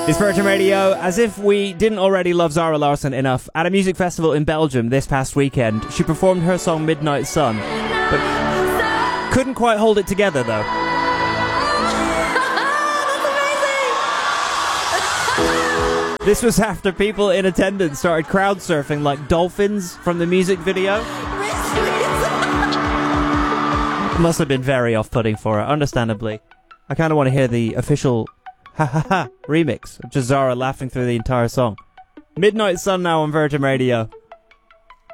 It's Virgin Radio. As if we didn't already love Zara Larsson enough, at a music festival in Belgium this past weekend, she performed her song Midnight Sun, but couldn't quite hold it together though. This was after people in attendance started crowd surfing like dolphins from the music video. It must have been very off-putting for her, understandably. I kind of want to hear the official ha remix of just Zara laughing through the entire song. Midnight Sun now on Virgin Radio.